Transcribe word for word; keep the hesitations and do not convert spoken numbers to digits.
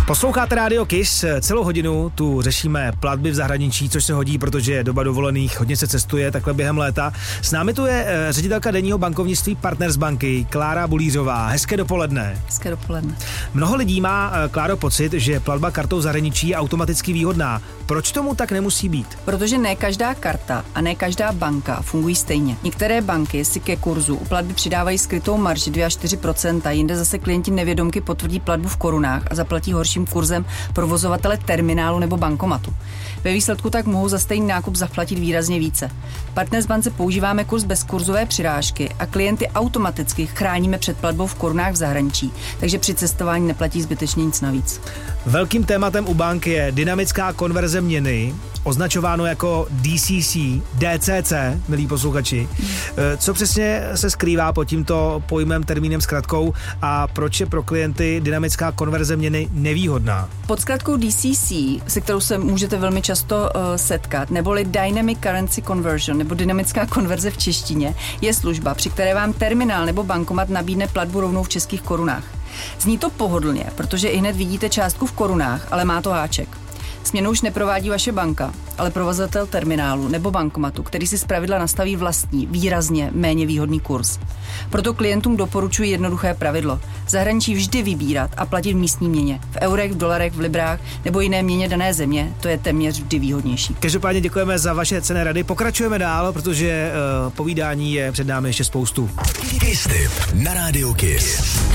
Posloucháte Rádio Kiss, celou hodinu tu řešíme platby v zahraničí, což se hodí, protože je doba dovolených, hodně se cestuje, takhle během léta. S námi tu je ředitelka denního bankovnictví Partners banky Klára Bulířová. Hezké dopoledne. Hezké dopoledne. Mnoho lidí má, Kláro, pocit, že platba kartou v zahraničí je automaticky výhodná. Proč tomu tak nemusí být? Protože ne každá karta a ne každá banka fungují stejně. Některé banky si ke kurzu u platby přidávají skrytou marži dvě až čtyři procenta, jinde zase klienti nevědomky potvrdí platbu v korunách a zaplatí horším kurzem provozovatele terminálu nebo bankomatu. Ve výsledku tak mohou za stejný nákup zaplatit výrazně více. V Partners bance používáme kurz bez kurzové přirážky a klienty automaticky chráníme před platbou v korunách v zahraničí, takže při cestování neplatí zbytečně nic navíc. Velkým tématem u banky je dynamická konverze měny, označováno jako D C C, D C C, milí posluchači. Co přesně se skrývá pod tímto pojmem, termínem, zkratkou a proč je pro klienty dynamická konverze měny nevýhodná? Pod zkratkou D C C, se kterou se můžete velmi často uh, setkat, neboli Dynamic Currency Conversion, nebo dynamická konverze v češtině, je služba, při které vám terminál nebo bankomat nabídne platbu rovnou v českých korunách. Zní to pohodlně, protože i hned vidíte částku v korunách, ale má to háček. Směnu už neprovádí vaše banka, ale provozovatel terminálu nebo bankomatu, který si zpravidla nastaví vlastní, výrazně méně výhodný kurz. Proto klientům doporučuji jednoduché pravidlo. V zahraničí vždy vybírat a platit v místní měně. V eurech, v dolarech, v librách nebo jiné měně dané země, to je téměř vždy výhodnější. Každopádně děkujeme za vaše cenné rady. Pokračujeme dál, protože uh, povídání je před námi ještě spoustu. Kiss Tip na Rádiu Kiss.